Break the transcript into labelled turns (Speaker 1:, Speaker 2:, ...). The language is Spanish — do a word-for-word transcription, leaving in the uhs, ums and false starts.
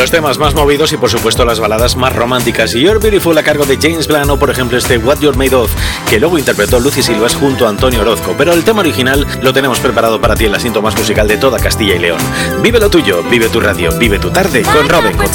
Speaker 1: Los temas más movidos y por supuesto las baladas más románticas. You're Beautiful a cargo de James Blunt o por ejemplo este What You're Made Of, que luego interpretó Lucy Silvas junto a Antonio Orozco. Pero el tema original lo tenemos preparado para ti en la cinta más musical de toda Castilla y León. Vive lo tuyo, vive tu radio, vive tu tarde con Robin Coots.